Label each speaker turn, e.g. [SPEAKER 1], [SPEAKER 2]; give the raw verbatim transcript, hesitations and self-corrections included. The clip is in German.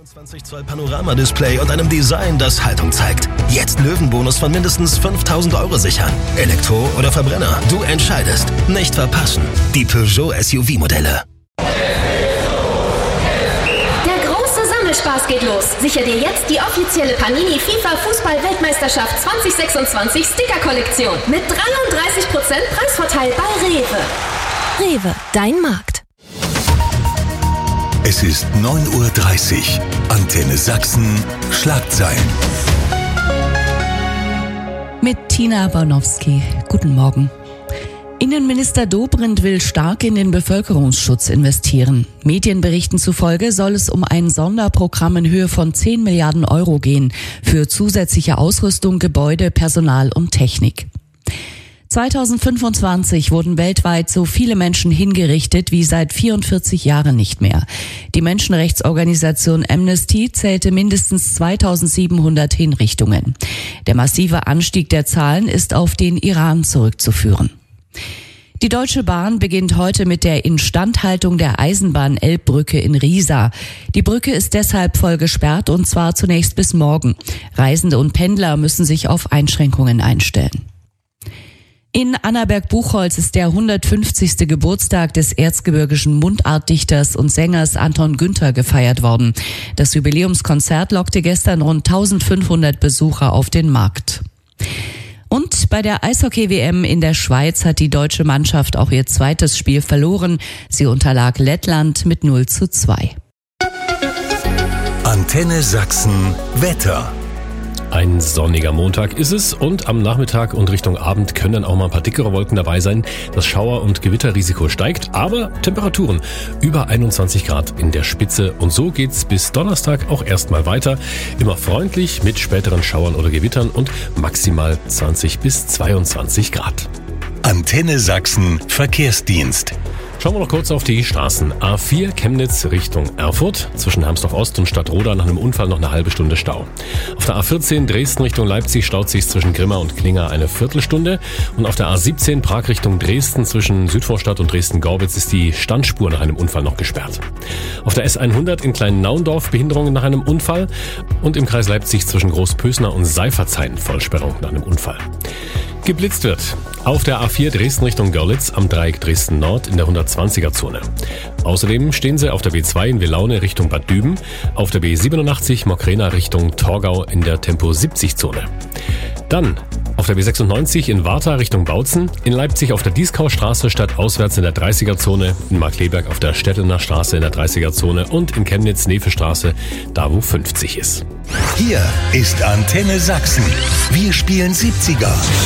[SPEAKER 1] einundzwanzig Zoll Panorama-Display und einem Design, das Haltung zeigt. Jetzt Löwenbonus von mindestens fünftausend Euro sichern. Elektro oder Verbrenner, du entscheidest. Nicht verpassen. Die Peugeot S U V-Modelle.
[SPEAKER 2] Der große Sammelspaß geht los. Sicher dir jetzt die offizielle Panini FIFA Fußball-Weltmeisterschaft zwanzig sechsundzwanzig Sticker-Kollektion mit dreiunddreißig Prozent Preisvorteil bei Rewe. Rewe, dein Markt.
[SPEAKER 3] Es ist neun Uhr dreißig. Antenne Sachsen, Schlagzeilen.
[SPEAKER 4] Mit Tina Bornowski. Guten Morgen. Innenminister Dobrindt will stark in den Bevölkerungsschutz investieren. Medienberichten zufolge soll es um ein Sonderprogramm in Höhe von zehn Milliarden Euro gehen für zusätzliche Ausrüstung, Gebäude, Personal und Technik. zweitausendfünfundzwanzig wurden weltweit so viele Menschen hingerichtet wie seit vierundvierzig Jahren nicht mehr. Die Menschenrechtsorganisation Amnesty zählte mindestens zweitausendsiebenhundert Hinrichtungen. Der massive Anstieg der Zahlen ist auf den Iran zurückzuführen. Die Deutsche Bahn beginnt heute mit der Instandhaltung der Eisenbahn-Elbbrücke in Riesa. Die Brücke ist deshalb voll gesperrt und zwar zunächst bis morgen. Reisende und Pendler müssen sich auf Einschränkungen einstellen. In Annaberg-Buchholz ist der hundertfünfzigste Geburtstag des erzgebirgischen Mundartdichters und Sängers Anton Günther gefeiert worden. Das Jubiläumskonzert lockte gestern rund eintausendfünfhundert Besucher auf den Markt. Und bei der Eishockey-W M in der Schweiz hat die deutsche Mannschaft auch ihr zweites Spiel verloren. Sie unterlag Lettland mit null zu zwei.
[SPEAKER 3] Antenne Sachsen, Wetter.
[SPEAKER 5] Ein sonniger Montag ist es und am Nachmittag und Richtung Abend können dann auch mal ein paar dickere Wolken dabei sein. Das Schauer- und Gewitterrisiko steigt, aber Temperaturen über einundzwanzig Grad in der Spitze. Und so geht's bis Donnerstag auch erstmal weiter. Immer freundlich mit späteren Schauern oder Gewittern und maximal zwanzig bis zweiundzwanzig Grad.
[SPEAKER 3] Antenne Sachsen, Verkehrsdienst.
[SPEAKER 5] Schauen wir noch kurz auf die Straßen. A vier Chemnitz Richtung Erfurt. Zwischen Hermsdorf Ost und Stadtroda nach einem Unfall noch eine halbe Stunde Stau. Auf der A vierzehn Dresden Richtung Leipzig staut sich zwischen Grimma und Klinger eine Viertelstunde. Und auf der A siebzehn Prag Richtung Dresden zwischen Südvorstadt und Dresden-Gorbitz ist die Standspur nach einem Unfall noch gesperrt. Auf der S hundert in Klein-Naundorf Behinderungen nach einem Unfall. Und im Kreis Leipzig zwischen Großpösner und Seifertshain Vollsperrung nach einem Unfall. Geblitzt wird auf der A vier Dresden Richtung Görlitz am Dreieck Dresden Nord in der hundertzwanziger Zone. Außerdem stehen sie auf der B zwei in Wielaune Richtung Bad Düben, auf der B siebenundachtzig Mokrena Richtung Torgau in der Tempo siebzig Zone. Dann auf der B sechsundneunzig in Warta Richtung Bautzen, in Leipzig auf der Dieskaustraße stadtauswärts in der dreißiger Zone, in Markleberg auf der Stettelner Straße in der dreißiger Zone und in Chemnitz Nevestraße, da wo fünfzig ist.
[SPEAKER 3] Hier ist Antenne Sachsen. Wir spielen siebziger.